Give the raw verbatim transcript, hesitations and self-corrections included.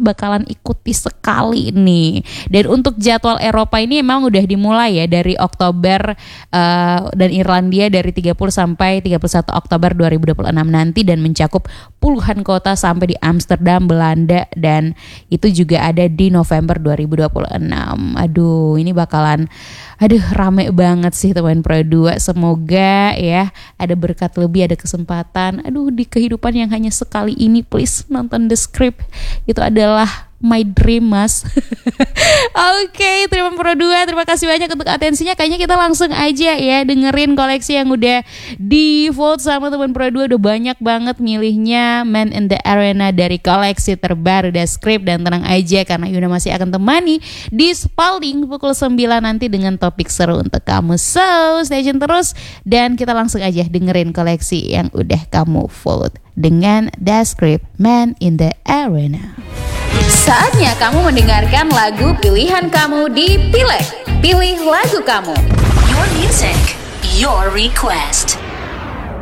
bakalan ikuti sekali nih. Dan untuk jadwal Eropa ini emang udah dimulai ya dari Oktober uh, dan Irlandia dari tiga puluh sampai tiga puluh satu Oktober dua ribu dua puluh enam nanti dan mencakup puluhan kota sampai di Amsterdam, Belanda, dan itu juga ada di November dua ribu dua puluh enam. Aduh, ini bakalan aduh rame banget sih teman Pro dua. Semoga ya ada berkat lebih, ada kesempatan. Aduh, di kehidupan yang hanya sekali ini, please nonton The Script. Itu adalah my dream, mas. Oke, okay, terima Pro dua, terima kasih banyak untuk atensinya. Kayaknya kita langsung aja ya dengerin koleksi yang udah di vote sama teman Pro dua. Udah banyak banget milihnya Man in the Arena dari koleksi terbaru The Script. Dan tenang aja karena Yuna masih akan temani di Spalding pukul sembilan nanti dengan topik seru untuk kamu. So stay tune terus dan kita langsung aja dengerin koleksi yang udah kamu vote dengan The Script Man in the Arena. Saatnya kamu mendengarkan lagu pilihan kamu di Pileg. Pilih lagu kamu. Your music, your request.